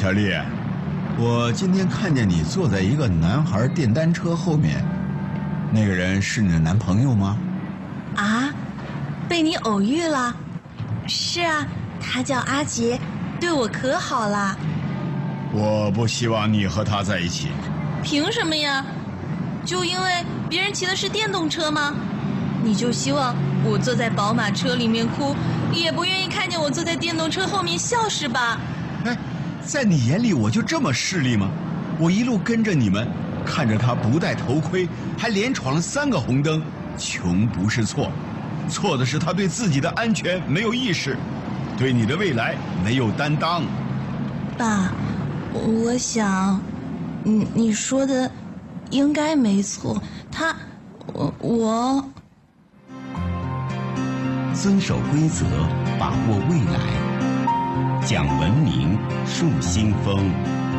小丽，我今天看见你坐在一个男孩电单车后面，那个人是你的男朋友吗？ 啊，被你偶遇了？是啊，他叫阿杰，对我可好了。 我不希望你和他在一起。 凭什么呀？就因为别人骑的是电动车吗？你就希望我坐在宝马车里面哭，也不愿意看见我坐在电动车后面笑是吧？ 哎，在你眼里我就这么势利吗？我一路跟着你们，看着他不戴头盔，还连闯了3个红灯。穷不是错，错的是他对自己的安全没有意识，对你的未来没有担当。 爸，我想，你说的应该没错。我遵守规则，把握未来，讲文明，树新风。